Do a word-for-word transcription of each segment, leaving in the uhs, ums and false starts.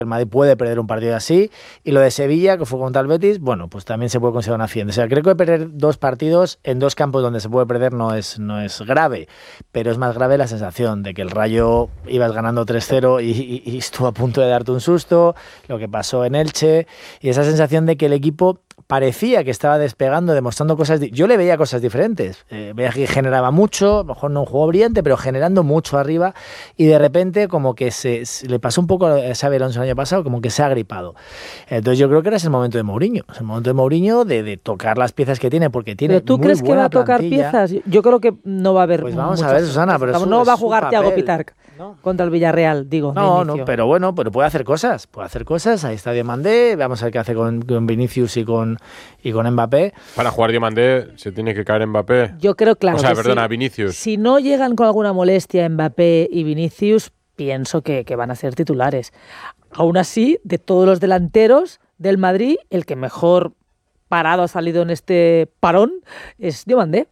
El Madrid puede perder un partido así, y lo de Sevilla, que fue contra el Betis, bueno, pues también se puede considerar un accidente. O sea, creo que perder dos partidos en dos campos donde se puede perder no es, no es grave, pero es más grave la sensación de que el Rayo ibas ganando tres cero y, y, y estuvo a punto de darte un susto, lo que pasó en Elche, y esa sensación de que el equipo parecía que estaba despegando, demostrando cosas... Di- Yo le veía cosas diferentes. Eh, veía que generaba mucho, a lo mejor no un juego brillante, pero generando mucho arriba, y de repente como que se, se le pasó un poco a Xabi Alonso el año pasado, como que se ha gripado. Entonces yo creo que ahora es el momento de Mourinho. Es el momento de Mourinho de, de tocar las piezas que tiene, porque tiene ¿Pero tú muy crees que va a tocar plantilla. piezas? Yo creo que no va a haber Pues vamos muchas a ver, Susana, pero sorpresas. es su- No va a es su jugar Thiago papel. Pitarc No. contra el Villarreal, digo. No, de no, inicio. pero bueno, pero puede hacer cosas, puede hacer cosas. Ahí está Diomandé, vamos a ver qué hace con, con Vinicius y con, y con Mbappé. Para jugar Diomandé se tiene que caer Mbappé. Yo creo, claro, O sea, que perdona, sí. Vinicius. Si no llegan con alguna molestia Mbappé y Vinicius, pienso que, que van a ser titulares. Aún así, de todos los delanteros del Madrid, el que mejor parado ha salido en este parón es Diomandé.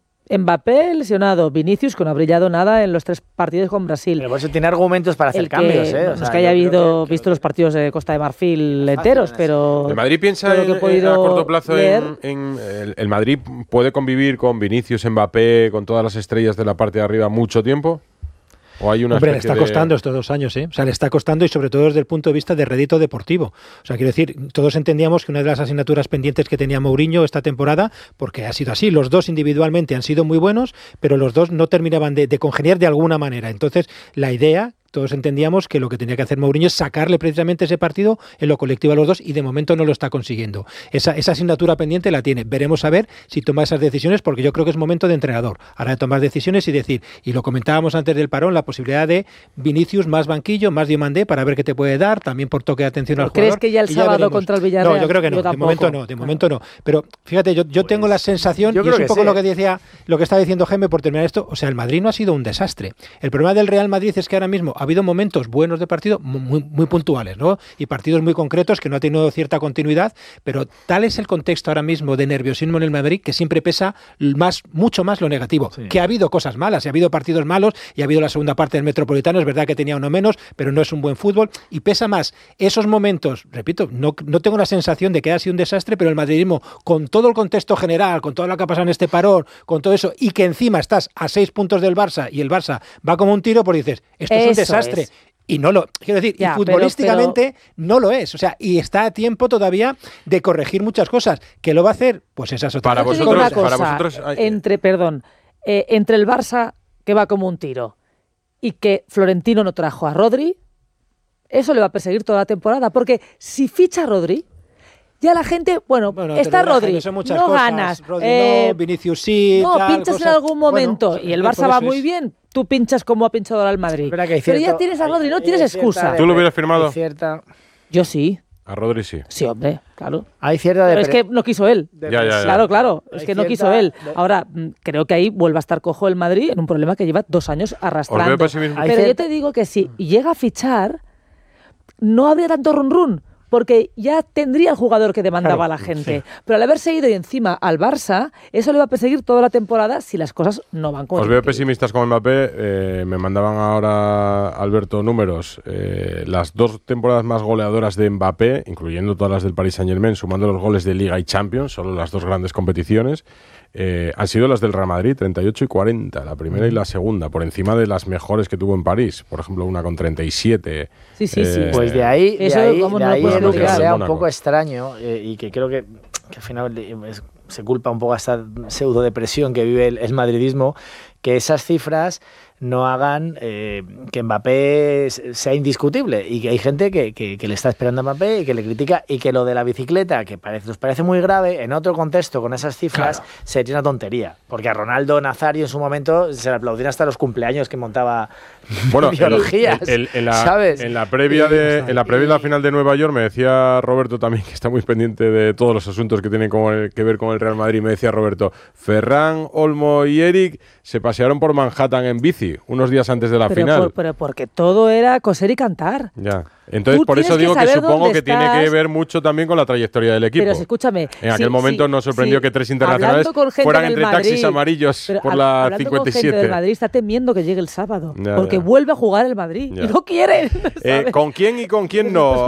Mbappé lesionado, Vinicius que no ha brillado nada en los tres partidos con Brasil. Pero por eso tiene argumentos para hacer El que, cambios, ¿eh? O no sea, es que haya yo creo habido, que- visto los partidos de Costa de Marfil enteros, pero... El Madrid piensa pero en, que he en- podido a corto plazo leer. en, en- el, el Madrid puede convivir con Vinicius, Mbappé, con todas las estrellas de la parte de arriba mucho tiempo. ¿O hay una Hombre, le especie está de- costando estos dos años, ¿eh? O sea, le está costando, y sobre todo desde el punto de vista de rédito deportivo. O sea, quiero decir, todos entendíamos que una de las asignaturas pendientes que tenía Mourinho esta temporada, porque ha sido así, los dos individualmente han sido muy buenos, pero los dos no terminaban de, de congeniar de alguna manera. Entonces, la idea... Todos entendíamos que lo que tenía que hacer Mourinho es sacarle precisamente ese partido en lo colectivo a los dos, y de momento no lo está consiguiendo. Esa, esa asignatura pendiente la tiene. Veremos a ver si toma esas decisiones, porque yo creo que es momento de entrenador. Ahora de tomar decisiones y decir, y lo comentábamos antes del parón, la posibilidad de Vinicius más banquillo, más Diomandé, para ver qué te puede dar, también por toque de atención al ¿Crees jugador. que ya el y sábado veremos. contra el Villarreal? No, yo creo que no. Yo De tampoco. momento no, de momento no. Pero fíjate, yo, yo tengo la sensación, yo y creo es un que poco sí. lo que decía, lo que estaba diciendo Jaime por terminar esto. O sea, el Madrid no ha sido un desastre. El problema del Real Madrid es que ahora mismo ha habido momentos buenos de partido muy, muy puntuales, ¿no? Y partidos muy concretos que no ha tenido cierta continuidad, pero tal es el contexto ahora mismo de nerviosismo en el Madrid que siempre pesa más, mucho más lo negativo. Sí. Que ha habido cosas malas, y ha habido partidos malos, y ha habido la segunda parte del Metropolitano, es verdad que tenía uno menos, pero no es un buen fútbol, y pesa más esos momentos. Repito, no, no tengo la sensación de que haya sido un desastre, pero el madridismo, con todo el contexto general, con todo lo que ha pasado en este parón, con todo eso, y que encima estás a seis puntos del Barça y el Barça va como un tiro, pues dices, esto es un Eso desastre. es. Y no lo, quiero decir, Ya, y pero- futbolísticamente no lo es. O sea, y está a tiempo todavía de corregir muchas cosas. ¿Que lo va a hacer? Pues esas otras Para Yo te cosas. digo una vosotros- para cosa, vosotros hay- entre, perdón, eh, entre el Barça, que va como un tiro, y que Florentino no trajo a Rodri, eso le va a perseguir toda la temporada. Porque si ficha a Rodri, ya la gente, bueno, Bueno, está pero, Rodri, Jaime, son muchas no cosas. ganas. Rodri eh, no, Vinicius sí, no, tal, pinchas cosas. en algún momento Bueno, y el por Barça va eso muy es. bien, tú pinchas como ha pinchado ahora el Madrid. Es verdad que hay Pero ya cierto- tienes a Rodri, no hay- tienes hay cierta excusa. de- ¿Tú lo hubieras firmado? Hay cierta, Yo sí, A Rodri sí. sí, hombre, claro. hay cierta Pero es depre- que no quiso él. de- Ya, ya, ya. Claro, claro, es Hay que no cierta- quiso él. de- Ahora, mm, creo que ahí vuelve a estar cojo el Madrid en un problema que lleva dos años arrastrando. Os veo pesimismo. Hay Pero yo cierta- te digo que si llega a fichar, no habría tanto run run, porque ya tendría el jugador que demandaba Claro, a la gente. Pero al haberse ido y encima al Barça, eso le va a perseguir toda la temporada si las cosas no van como Os tienen veo que ir. pesimistas con Mbappé. eh, me mandaban ahora, Alberto, números. eh, las dos temporadas más goleadoras de Mbappé, incluyendo todas las del Paris Saint-Germain, sumando los goles de Liga y Champions, solo las dos grandes competiciones, eh, han sido las del Real Madrid, treinta y ocho y cuarenta, la primera y la segunda, por encima de las mejores que tuvo en París. Por ejemplo, una con treinta y siete. Sí, sí, sí. Pues de ahí, de Eso, ahí, vamos, de no lo ahí puedes es lo que bloquear. sea un Mónaco. poco extraño eh, y que creo que, que al final eh, es- se culpa un poco a esta pseudo depresión que vive el, el madridismo, que esas cifras no hagan eh, que Mbappé sea indiscutible, y que hay gente que, que, que le está esperando a Mbappé y que le critica, y que lo de la bicicleta, que parece, nos parece muy grave, en otro contexto con esas cifras sería una tontería, porque a Ronaldo Nazario en su momento se le aplaudían hasta los cumpleaños que montaba Bueno, el- biologías, el- el- en, la, ¿sabes? en la previa de en la previa de la final de Nueva York me decía Roberto también, que está muy pendiente de todos los asuntos que tienen con el- que ver con el Real Madrid. Me decía Roberto, Ferran, Olmo y Eric se pasearon por Manhattan en bici City, unos días antes de la pero final. Por, pero porque todo era coser y cantar. Ya. Entonces, Tú por eso tienes que digo que, saber supongo dónde que tiene estás. que ver mucho también con la trayectoria del equipo. Pero si, escúchame. En aquel sí, momento sí, nos sorprendió sí. que tres internacionales Hablando con gente fueran del entre Madrid, taxis amarillos pero por hab- la hablando cincuenta y con gente del siete. Madrid está temiendo que llegue el sábado. Ya, porque ya. vuelve a jugar el Madrid. Ya. Y no quieren. Eh, ¿sabes? ¿Con quién y con quién no?